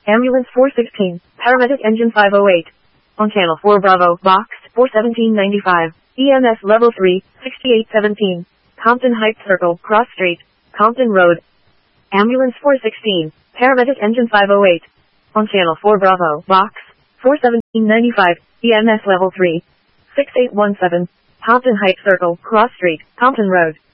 Ambulance 416, Paramedic Engine 508. On Channel 4 Bravo, Box 41795. EMS Level 3, 6817. Compton Heights Circle, Cross Street, Compton Road. Ambulance 416, Paramedic Engine 508. On Channel 4 Bravo, Box 41795. EMS Level 3, 6817. Compton Heights Circle, Cross Street, Compton Road.